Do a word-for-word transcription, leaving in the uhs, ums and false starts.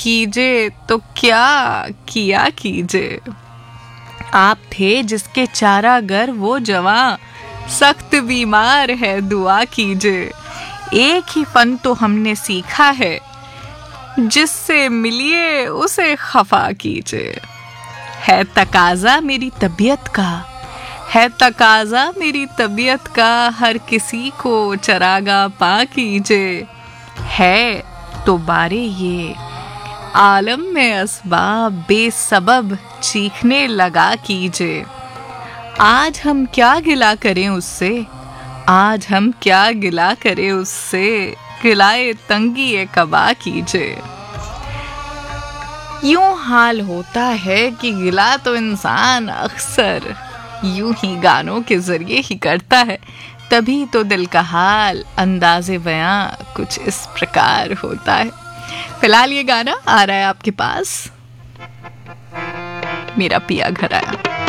कीजे तो क्या किया कीजे। आप थे जिसके चारागर वो जवां, सख्त बीमार है दुआ कीजे। एक ही फन तो हमने सीखा है, जिससे मिलिए उसे खफा कीजिए। है तकाजा मेरी तबीयत का, है तकाजा मेरी तबीयत का, हर किसी को चरागा पा कीजिए। है तो बारे ये आलम में असबाब, बेसबब चीखने लगा कीजिए। आज हम क्या गिला करें उससे, आज हम क्या गिला करें उससे, गिलाए तंगी ये कबा कीजिए। यूं हाल होता है कि गिला तो इंसान अक्सर यूं ही गानों के जरिए ही करता है, तभी तो दिल का हाल अंदाज़े बयां कुछ इस प्रकार होता है। फिलहाल ये गाना आ रहा है आपके पास, मेरा पिया घर आया।